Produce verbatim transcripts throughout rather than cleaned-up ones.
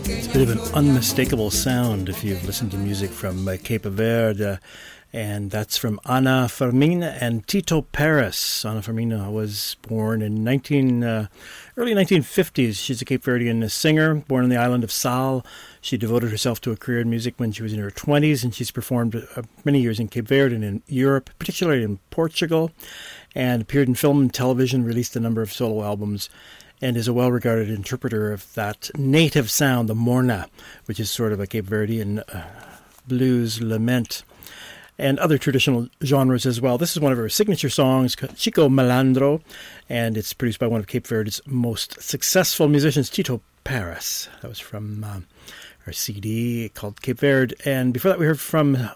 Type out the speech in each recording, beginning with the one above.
It's a bit of an unmistakable sound if you've listened to music from uh, Cape Verde, and that's from Ana Firmina and Tito Paris. Ana Firmina was born in nineteen, uh, early nineteen fifties. She's a Cape Verdean singer, born on the island of Sal. She devoted herself to a career in music when she was in her twenties, and she's performed uh, many years in Cape Verde and in Europe, particularly in Portugal, and appeared in film and television, released a number of solo albums, and is a well-regarded interpreter of that native sound, the morna, which is sort of a Cape Verdean uh, blues lament, and other traditional genres as well. This is one of her signature songs, Chico Malandro, and it's produced by one of Cape Verde's most successful musicians, Tito Paris. That was from um, her C D called Cape Verde. And before that, we heard from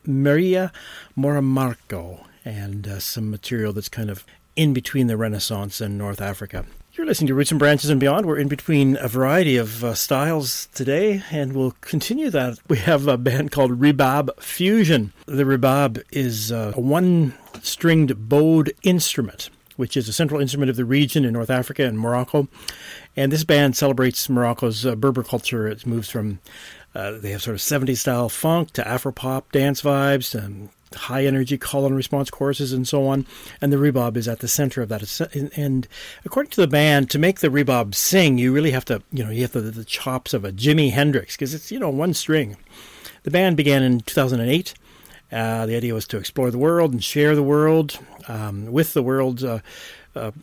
Maria Moramarco, and uh, some material that's kind of in between the Renaissance and North Africa. You're listening to Roots and Branches and Beyond. We're in between a variety of uh, styles today, and we'll continue that. We have a band called Rebab Fusion. The rebab is uh, a one-stringed bowed instrument, which is a central instrument of the region in North Africa and Morocco. And this band celebrates Morocco's uh, Berber culture. It moves from, uh, they have sort of seventies-style funk to Afropop dance vibes, and high-energy call-and-response choruses and so on, and the rebab is at the center of that. And according to the band, to make the rebab sing, you really have to, you know, you have the, the chops of a Jimi Hendrix, because it's, you know, one string. The band began in two thousand eight. Uh, the idea was to explore the world and share the world um, with the world's uh, uh,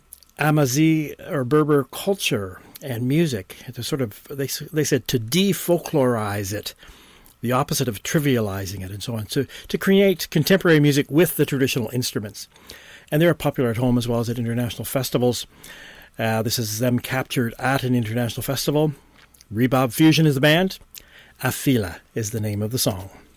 Amazi or Berber culture and music. To sort of, they they said, to de-folklorize it, the opposite of trivializing it, and so on. So to create contemporary music with the traditional instruments. And they're popular at home as well as at international festivals. Uh, this is them captured at an international festival. Rebab Fusion is the band. Afila is the name of the song.